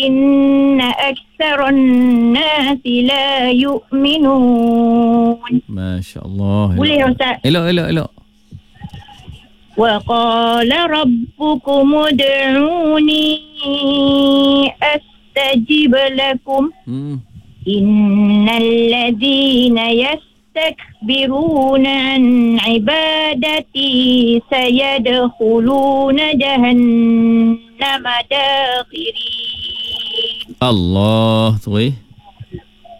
إن أكثر الناس لا يؤمنون. Masya Allah. Boleh Ustaz? Elok. وقال ربكم ادعوني أستجب لكم إن الذين يستكبرون عن عبادتي سيدخلون جهنم داخرين. Allah tu